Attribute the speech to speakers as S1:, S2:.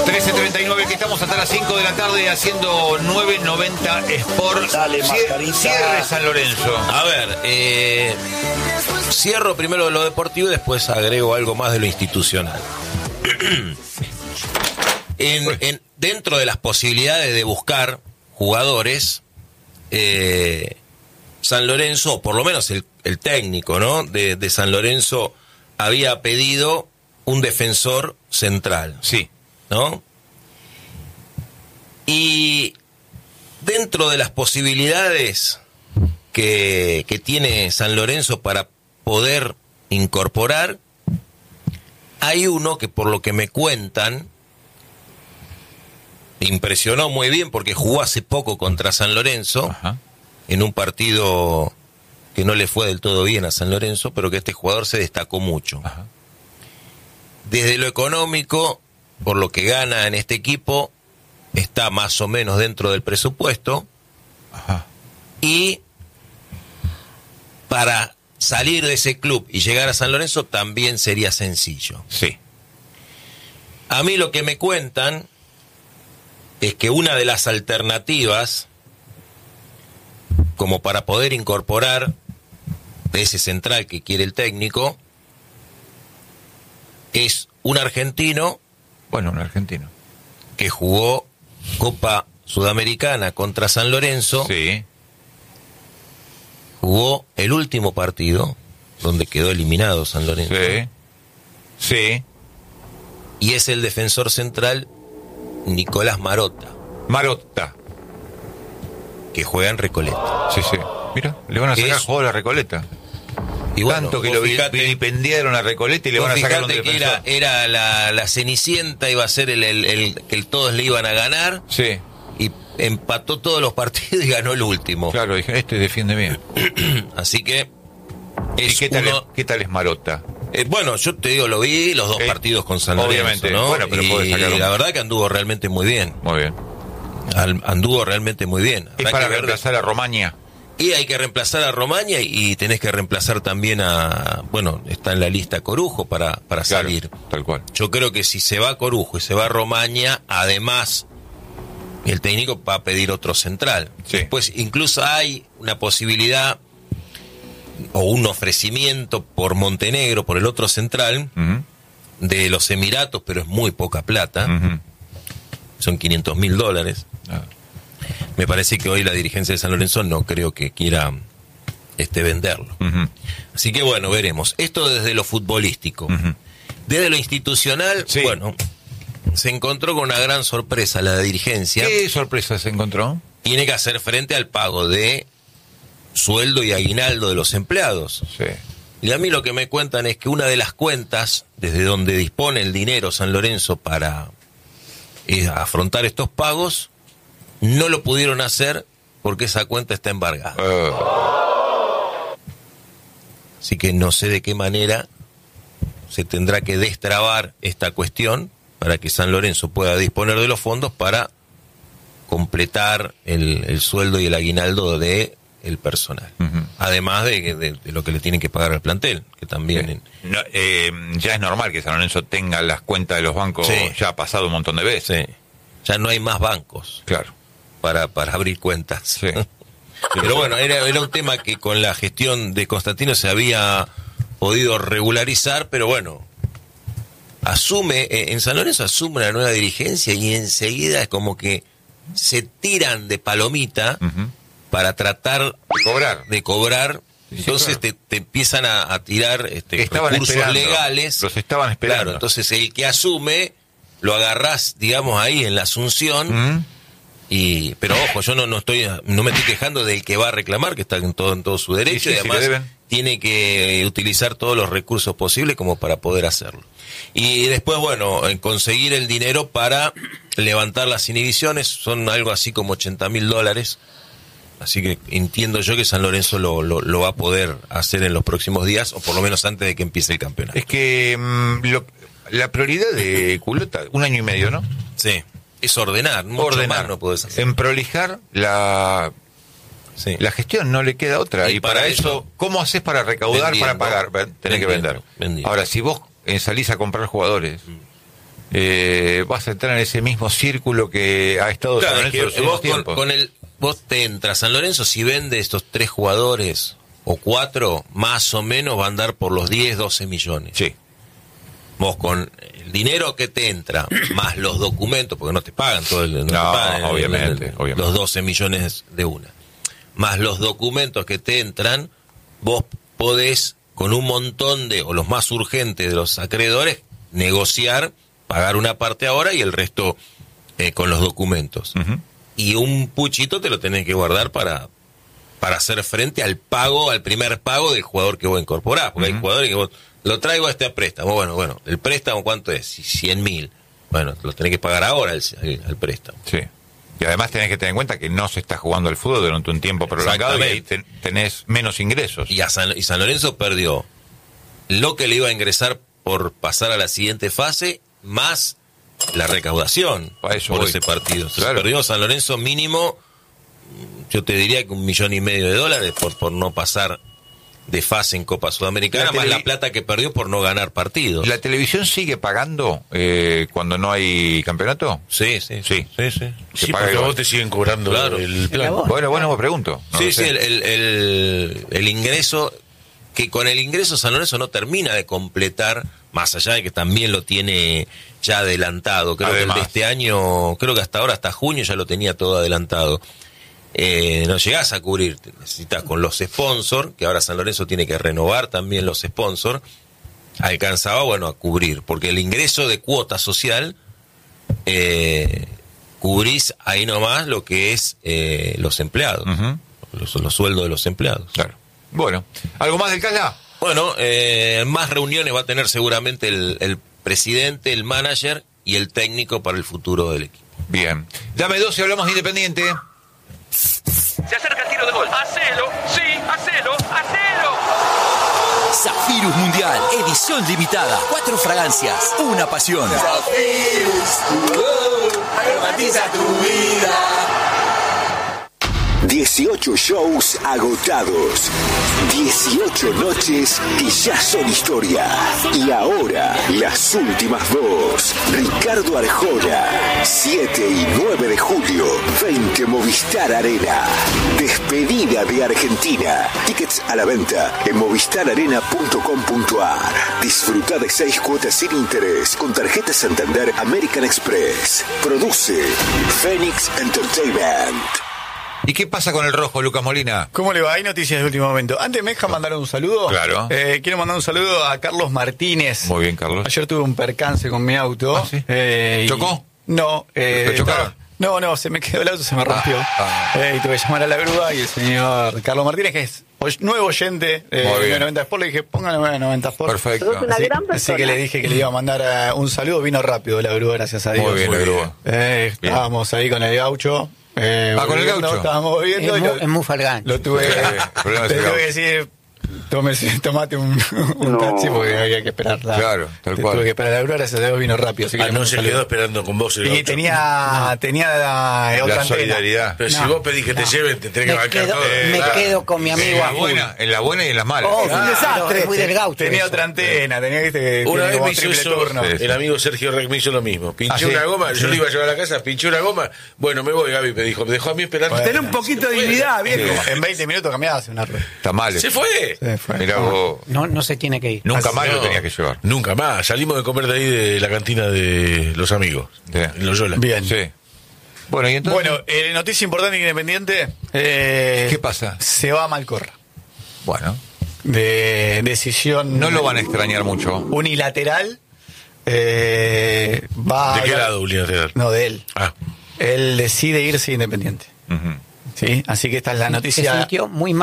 S1: 13:39, que estamos hasta las 5 de la tarde haciendo 990 Sport.
S2: Dale, mascarita.
S1: Cierre San Lorenzo.
S3: A ver, cierro primero lo deportivo y después agrego algo más de lo institucional. Dentro de las posibilidades de buscar jugadores, San Lorenzo, o por lo menos el técnico, ¿no? de San Lorenzo había pedido un defensor central.
S1: Sí.
S3: ¿No? Y dentro de las posibilidades que tiene San Lorenzo para poder incorporar, hay uno que, por lo que me cuentan, impresionó muy bien porque jugó hace poco contra San Lorenzo.
S1: Ajá.
S3: En un partido que no le fue del todo bien a San Lorenzo, pero que este jugador se destacó mucho.
S1: Ajá.
S3: Desde lo económico, por lo que gana en este equipo, está más o menos dentro del presupuesto.
S1: Ajá.
S3: Y para salir de ese club y llegar a San Lorenzo también sería sencillo.
S1: Sí.
S3: A mí lo que me cuentan es que una de las alternativas, como para poder incorporar ese central que quiere el técnico, es un argentino.
S1: Bueno, un argentino.
S3: Que jugó Copa Sudamericana contra San Lorenzo.
S1: Sí.
S3: Jugó el último partido, donde quedó eliminado San Lorenzo.
S1: Sí. Sí.
S3: Y es el defensor central Nicolás Marotta,
S1: Marotta.
S3: que juega en Recoleta.
S1: Sí, sí. Mira, le van a sacar
S3: Es-
S1: juego a la Recoleta.
S3: Y bueno,
S1: Tanto que
S3: vos
S1: lo
S3: fijate-
S1: vilipendiaron a Recoleta y le
S3: vos
S1: van a sacar un
S3: fijate que
S1: defensor.
S3: era la Cenicienta, iba a ser el que todos le iban a ganar,
S1: Sí,
S3: y empató todos los partidos y ganó el último.
S1: claro, dije, este defiende bien.
S3: Así que
S1: ¿Y
S3: es
S1: qué tal,
S3: uno...
S1: qué tal es Marotta?
S3: Bueno, yo te digo, lo vi los dos partidos con San Lorenzo,
S1: Obviamente,
S3: ¿no?
S1: bueno, pero podés
S3: y
S1: sacar un-
S3: la verdad que anduvo realmente muy bien.
S1: Muy bien.
S3: Anduvo realmente muy bien.
S1: Es
S3: Habrá
S1: para
S3: que ver-
S1: reemplazar a Romaña.
S3: Y hay que reemplazar a Romaña y tenés que reemplazar también a... Bueno, está en la lista Corujo para
S1: Claro,
S3: salir.
S1: tal cual.
S3: Yo creo que si se va Corujo y se va Romaña, además el técnico va a pedir otro central.
S1: Sí.
S3: Después incluso hay una posibilidad o un ofrecimiento por Montenegro, por el otro central,
S1: Ujú,
S3: de los Emiratos, pero es muy poca plata.
S1: ujú.
S3: Son $500.000.
S1: Ah,
S3: Me parece que hoy la dirigencia de San Lorenzo no creo que quiera venderlo.
S1: ujú,
S3: Así que bueno, veremos. Esto desde lo futbolístico.
S1: ujú.
S3: Desde lo institucional,
S1: Sí.
S3: bueno, se encontró con una gran sorpresa la dirigencia.
S1: ¿Qué sorpresa se encontró?
S3: Tiene que hacer frente al pago de sueldo y aguinaldo de los empleados.
S1: Sí.
S3: Y a mí lo que me cuentan es que una de las cuentas, desde donde dispone el dinero San Lorenzo para afrontar estos pagos, no lo pudieron hacer porque esa cuenta está embargada. Así que no sé de qué manera se tendrá que destrabar esta cuestión para que San Lorenzo pueda disponer de los fondos para completar el sueldo y el aguinaldo de el personal.
S1: Ujú.
S3: Además de lo que le tienen que pagar al plantel, que también...
S1: No, ya es normal que San Lorenzo tenga las cuentas de los bancos,
S3: Sí.
S1: ya ha pasado un montón de veces.
S3: Sí, ya no hay más bancos
S1: Claro.
S3: para abrir cuentas.
S1: Sí.
S3: Pero bueno, era un tema que con la gestión de Constantino se había podido regularizar, pero bueno, en San Lorenzo asume una nueva dirigencia y enseguida es como que se tiran de palomita
S1: Ujú.
S3: para tratar
S1: Cobrar.
S3: de cobrar.
S1: Sí,
S3: Entonces
S1: claro.
S3: te empiezan a tirar
S1: Estaban
S3: recursos
S1: esperando.
S3: legales.
S1: Los estaban esperando.
S3: Claro, entonces el que asume lo agarrás, digamos, ahí en la Asunción.
S1: Ujú.
S3: Pero ojo, yo no me estoy quejando del que va a reclamar, que está en todo su derecho,
S1: Sí, sí,
S3: y
S1: sí,
S3: además
S1: le deben.
S3: tiene que utilizar todos los recursos posibles como para poder hacerlo. Y después, bueno, en conseguir el dinero para levantar las inhibiciones, son algo así como $80.000. Así que entiendo yo que San Lorenzo lo va a poder hacer en los próximos días, o por lo menos antes de que empiece el campeonato.
S1: Es que la prioridad de Culota, 1 año y medio, ¿no?
S3: Sí, es ordenar, mucho más no podés hacer.
S1: En prolijar la
S3: Sí.
S1: gestión, no le queda otra.
S3: Y
S1: Y para
S3: para
S1: eso,
S3: eso,
S1: ¿cómo haces para recaudar,
S3: vendiendo.
S1: para pagar? Tenés que vender.
S3: Vendiendo.
S1: Ahora, si vos salís a comprar jugadores,
S2: vas a entrar en ese mismo círculo que ha estado
S3: Claro,
S2: San
S3: es que
S2: Lorenzo en los
S3: vos
S2: tiempos.
S3: vos te entras. San Lorenzo, si vende estos 3 jugadores o 4, más o menos va a andar por los 10, 12 millones.
S2: Sí.
S3: Vos con el dinero que te entra, más los documentos, porque no te pagan todo el...
S2: obviamente.
S3: Los 12 millones de una. Más los documentos que te entran, vos podés, con un montón de, o los más urgentes de los acreedores, negociar, pagar una parte ahora y el resto con los documentos.
S2: Uh-huh.
S3: Y un puchito te lo tenés que guardar para hacer frente al pago, al primer pago del jugador que vos incorporás. Porque hay jugadores que vos, lo traigo a este préstamo. Bueno, ¿el préstamo cuánto es? 100.000. Bueno, lo tenés que pagar ahora al préstamo.
S2: Sí. Y además tenés que tener en cuenta que no se está jugando el fútbol durante un tiempo prolongado y ahí tenés menos ingresos.
S3: Y San Lorenzo perdió lo que le iba a ingresar por pasar a la siguiente fase, más la recaudación por ese partido.
S2: Claro.
S3: Perdió San Lorenzo mínimo, yo te diría que $1,5 millones por no pasar de fase en Copa Sudamericana, más la plata que perdió por no ganar partidos.
S2: ¿La televisión sigue pagando cuando no hay campeonato?
S3: Sí.
S2: Sí,
S4: porque vos te siguen cobrando el plan.
S2: Bueno, me pregunto. No
S3: sí,
S2: sé.
S3: el ingreso, que con el ingreso San Lorenzo no termina de completar, más allá de que también lo tiene ya adelantado. Creo que el de este año, creo que hasta ahora, hasta junio ya lo tenía todo adelantado. No llegás a cubrir, necesitas con los sponsors, que ahora San Lorenzo tiene que renovar también los sponsors, alcanzaba, a cubrir, porque el ingreso de cuota social, cubrís ahí nomás lo que es los empleados, los sueldos de los empleados.
S2: Claro. Bueno, ¿algo más del Cala?
S3: Bueno, más reuniones va a tener seguramente el presidente, el manager y el técnico para el futuro del equipo.
S2: Bien. Dame 12, hablamos de Independiente.
S5: Se acerca el tiro de gol. ¡Hacelo! ¡Sí! ¡Hacelo! ¡Hacelo!
S6: Zafirus Mundial, edición limitada. 4 fragancias, una pasión.
S7: Zafirus, aromatiza tu vida. 18 shows agotados, 18 noches que ya son historia. Y ahora, las últimas 2. Ricardo Arjona, 7 y 9 de julio, 20 Movistar Arena. Despedida de Argentina. Tickets a la venta en movistararena.com.ar. Disfruta de 6 cuotas sin interés con tarjeta Santander American Express. Produce Phoenix Entertainment.
S2: ¿Y qué pasa con el rojo, Lucas Molina?
S8: ¿Cómo le va? Hay noticias de último momento. Antes me deja mandar un saludo.
S2: Claro.
S8: Quiero mandar un saludo a Carlos Martínez.
S2: Muy bien, Carlos.
S8: Ayer tuve un percance con mi auto.
S2: ¿Ah, sí?
S8: ¿Chocó? No.
S2: ¿Te chocaron?
S8: No, se me quedó el auto, se me rompió. Y tuve que llamar a la grúa y el señor Carlos Martínez, que es nuevo oyente de 90 Sport, le dije, póngale 90 Sport.
S2: Perfecto.
S8: Así que le dije que le iba a mandar un saludo. Vino rápido la grúa, gracias a Dios.
S2: Muy bien, la grúa.
S8: Estábamos ahí con el gaucho.
S2: Con el gaucho.
S8: Estábamos viendo.
S9: Es muy falgante.
S8: Lo tuve. Te tuve que decir, tomate un taxi porque había que esperar.
S2: Claro, tal cual.
S8: Tuve que esperar la grúa, gracias a Dios vino rápido. Así que
S4: No se quedó esperando con vos.
S8: Y tenía otra antena.
S2: Solidaridad.
S4: Pero si vos pedís que te lleven, te tenés que bancar todo.
S9: Me quedo con mi amigo
S2: En la buena y en las malas.
S9: Oh, un desastre. Es muy del gaucho.
S8: Tenía
S9: eso.
S8: otra antena, que
S4: Una vez
S8: como
S4: me hizo
S8: triple
S4: eso,
S8: turno.
S4: el amigo Sergio Rec me hizo lo mismo. Pinché una goma, yo lo iba a llevar a la casa, pinché una goma. Bueno, me voy, Gaby, me dijo, me dejó a mí esperando.
S8: Bueno,
S9: Tener un poquito de dignidad, viejo.
S8: En 20 minutos cambiabas una rueda.
S2: Está mal.
S4: Se fue.
S2: Mirá vos.
S9: No se tiene que ir.
S2: Nunca
S4: Así
S2: más
S4: no.
S2: lo tenía que llevar.
S4: Nunca más. Salimos de comer de ahí de la cantina de los amigos. En Loyola.
S8: Bien.
S2: Sí. Bueno, y entonces.
S8: Bueno, noticia importante Independiente.
S2: ¿Qué pasa?
S8: Se va a Malcorra.
S2: Bueno.
S8: De decisión.
S2: No lo van a extrañar mucho.
S8: Unilateral. Va
S4: ¿De qué lado, unilateral?
S8: No, de él.
S4: Ah.
S8: Él decide irse Independiente.
S2: Ujú.
S8: ¿Sí? Así que esta es la
S9: Se
S8: noticia.
S9: sintió muy mal.